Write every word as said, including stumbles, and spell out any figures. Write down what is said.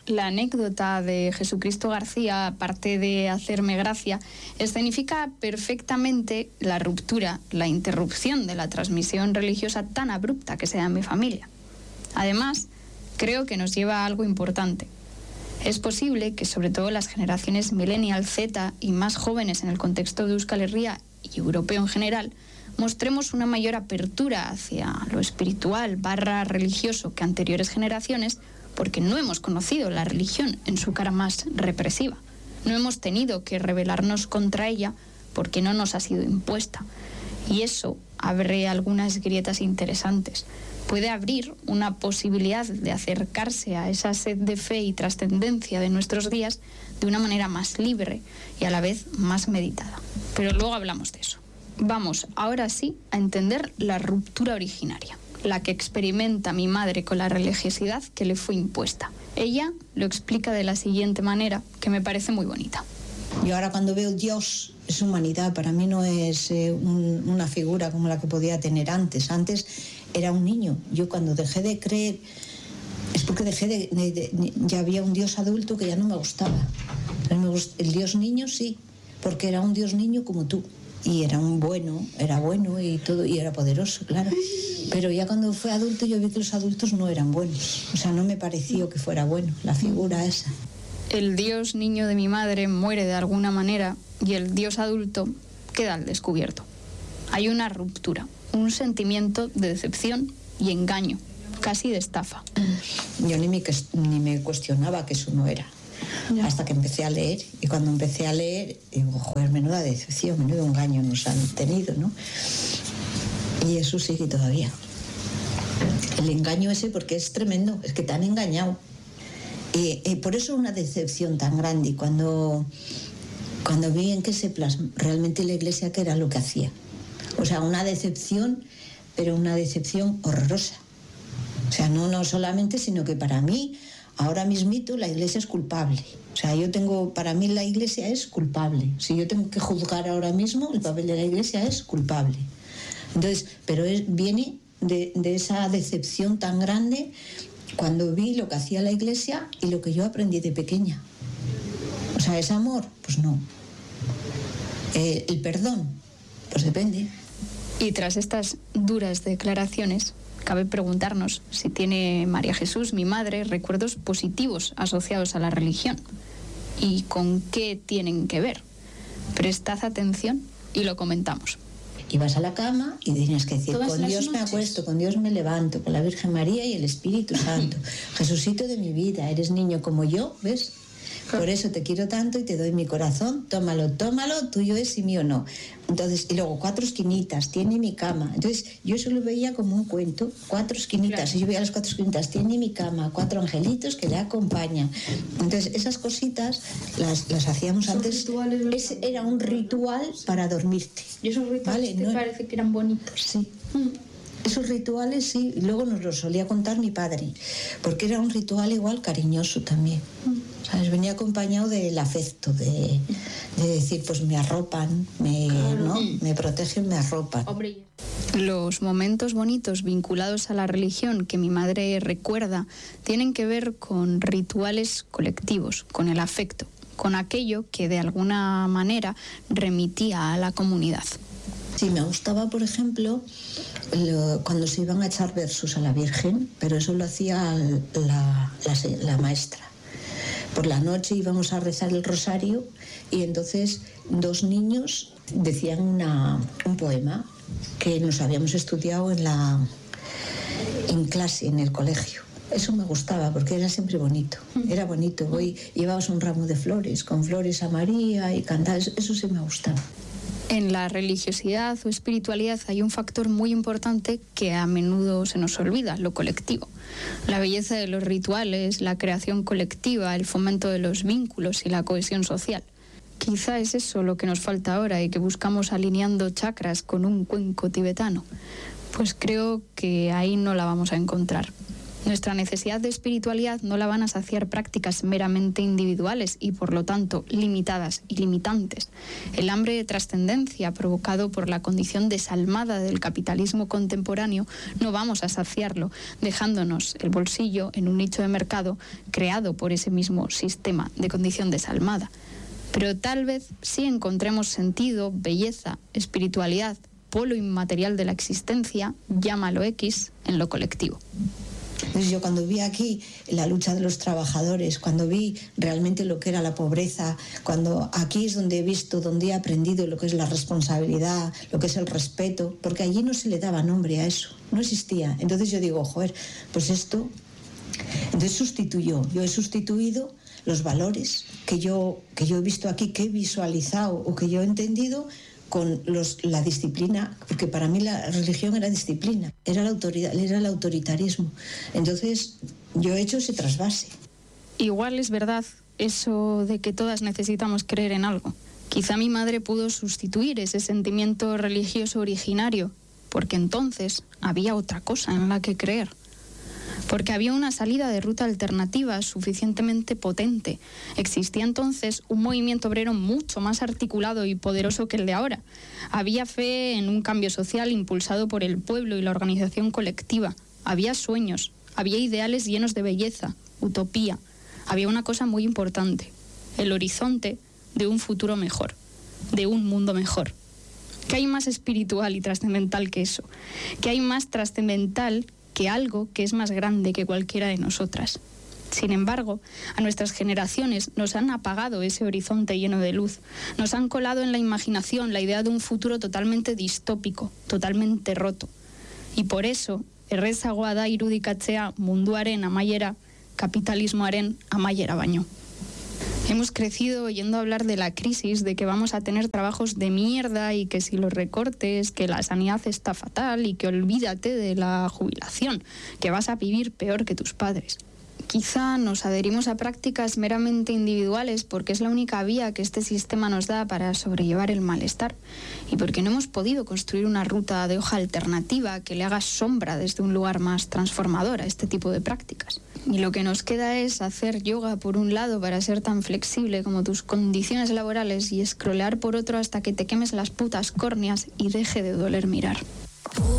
La anécdota de Jesucristo García, aparte de hacerme gracia, escenifica perfectamente la ruptura, la interrupción de la transmisión religiosa tan abrupta que se da en mi familia. Además, creo que nos lleva a algo importante. Es posible que sobre todo las generaciones millennial, Z y más jóvenes en el contexto de Euskal Herria y europeo en general, mostremos una mayor apertura hacia lo espiritual barra religioso que anteriores generaciones, porque no hemos conocido la religión en su cara más represiva. No hemos tenido que rebelarnos contra ella porque no nos ha sido impuesta. Y eso abre algunas grietas interesantes. Puede abrir una posibilidad de acercarse a esa sed de fe y trascendencia de nuestros días de una manera más libre y a la vez más meditada. Pero luego hablamos de eso. Vamos, ahora sí, a entender la ruptura originaria, la que experimenta mi madre con la religiosidad que le fue impuesta. Ella lo explica de la siguiente manera, que me parece muy bonita. Yo ahora cuando veo Dios es humanidad, para mí no es eh, un, una figura como la que podía tener antes. Antes era un niño. Yo cuando dejé de creer es porque dejé de, de, de ya había un Dios adulto que ya no me gustaba. Me gust, el Dios niño sí, porque era un Dios niño como tú. Y era un bueno, era bueno y todo, y era poderoso, claro. Pero ya cuando fue adulto yo vi que los adultos no eran buenos. O sea, no me pareció que fuera bueno la figura esa. El Dios niño de mi madre muere de alguna manera y el Dios adulto queda al descubierto. Hay una ruptura, un sentimiento de decepción y engaño, casi de estafa. Yo ni me, ni me cuestionaba que eso no era. Ya. Hasta que empecé a leer, y cuando empecé a leer digo, joder, menuda decepción, menudo engaño nos han tenido, ¿no? Y eso sigue todavía. El engaño ese, porque es tremendo, es que te han engañado. Y, y por eso una decepción tan grande, cuando, cuando vi en qué se plasmó realmente la Iglesia, que era lo que hacía. O sea, una decepción, pero una decepción horrorosa. O sea, no, no solamente, sino que para mí ahora mismito la Iglesia es culpable. O sea, yo tengo, para mí la Iglesia es culpable. Si yo tengo que juzgar ahora mismo, el papel de la Iglesia es culpable. Entonces, pero es, viene de, de esa decepción tan grande cuando vi lo que hacía la Iglesia y lo que yo aprendí de pequeña. O sea, ¿es amor? Pues no. Eh, ¿El perdón? Pues depende. Y tras estas duras declaraciones, cabe preguntarnos si tiene María Jesús, mi madre, recuerdos positivos asociados a la religión. ¿Y con qué tienen que ver? Prestad atención y lo comentamos. Ibas a la cama y tenías que decir, con Dios noches me acuesto, con Dios me levanto, con la Virgen María y el Espíritu Santo. Jesucito de mi vida, eres niño como yo, ¿ves? Por eso te quiero tanto y te doy mi corazón, tómalo, tómalo, tuyo es y mío no. Entonces, y luego cuatro esquinitas, tiene mi cama. Entonces, yo eso lo veía como un cuento, cuatro esquinitas, claro. Y yo veía las cuatro esquinitas, tiene mi cama, cuatro angelitos que le acompañan. Entonces, esas cositas las, las hacíamos ¿Son antes. Rituales, Ese era un ritual para dormirte. ¿Y esos rituales ¿vale? te no, parece que eran bonitos? Sí. Mm. Esos rituales sí, y luego nos los solía contar mi padre, porque era un ritual igual cariñoso también. Mm. ¿Sabes? Venía acompañado del afecto, de, de decir, pues me arropan, me, claro. ¿no? me protegen, me arropan. Hombre. Los momentos bonitos vinculados a la religión que mi madre recuerda tienen que ver con rituales colectivos, con el afecto, con aquello que de alguna manera remitía a la comunidad. Sí, me gustaba, por ejemplo, lo, cuando se iban a echar versos a la Virgen, pero eso lo hacía la, la, la maestra. Por la noche íbamos a rezar el rosario y entonces dos niños decían una, un poema que nos habíamos estudiado en, la, en clase, en el colegio. Eso me gustaba porque era siempre bonito, era bonito. Hoy llevabas un ramo de flores, con flores a María y cantar, eso sí me gustaba. En la religiosidad o espiritualidad hay un factor muy importante que a menudo se nos olvida, lo colectivo. La belleza de los rituales, la creación colectiva, el fomento de los vínculos y la cohesión social. Quizá es eso lo que nos falta ahora y que buscamos alineando chakras con un cuenco tibetano. Pues creo que ahí no la vamos a encontrar. Nuestra necesidad de espiritualidad no la van a saciar prácticas meramente individuales y, por lo tanto, limitadas y limitantes. El hambre de trascendencia provocado por la condición desalmada del capitalismo contemporáneo no vamos a saciarlo, dejándonos el bolsillo en un nicho de mercado creado por ese mismo sistema de condición desalmada. Pero tal vez sí encontremos sentido, belleza, espiritualidad, polo inmaterial de la existencia, llámalo X, en lo colectivo. Entonces yo cuando vi aquí la lucha de los trabajadores, cuando vi realmente lo que era la pobreza, cuando aquí es donde he visto, donde he aprendido lo que es la responsabilidad, lo que es el respeto, porque allí no se le daba nombre a eso, no existía. Entonces yo digo, joder, pues esto, entonces sustituyó, yo he sustituido los valores que yo, que yo he visto aquí, que he visualizado o que yo he entendido, con los, la disciplina, porque para mí la religión era disciplina, era la autoridad, era el autoritarismo. Entonces yo he hecho ese trasvase. Igual es verdad eso de que todas necesitamos creer en algo. Quizá mi madre pudo sustituir ese sentimiento religioso originario, porque entonces había otra cosa en la que creer. Porque había una salida de ruta alternativa suficientemente potente. Existía entonces un movimiento obrero mucho más articulado y poderoso que el de ahora. Había fe en un cambio social impulsado por el pueblo y la organización colectiva. Había sueños, había ideales llenos de belleza, utopía. Había una cosa muy importante, el horizonte de un futuro mejor, de un mundo mejor. ¿Qué hay más espiritual y trascendental que eso? ¿Qué hay más trascendental que algo que es más grande que cualquiera de nosotras? Sin embargo, a nuestras generaciones nos han apagado ese horizonte lleno de luz. Nos han colado en la imaginación la idea de un futuro totalmente distópico, totalmente roto. Y por eso, errezagoa da irudikatzea munduaren amaiera, kapitalismoaren amaiera baino. Hemos crecido oyendo hablar de la crisis, de que vamos a tener trabajos de mierda y que si los recortes, que la sanidad está fatal y que olvídate de la jubilación, que vas a vivir peor que tus padres. Quizá nos adherimos a prácticas meramente individuales porque es la única vía que este sistema nos da para sobrellevar el malestar y porque no hemos podido construir una ruta de hoja alternativa que le haga sombra desde un lugar más transformador a este tipo de prácticas. Y lo que nos queda es hacer yoga por un lado para ser tan flexible como tus condiciones laborales y scrollear por otro hasta que te quemes las putas córneas y deje de doler mirar.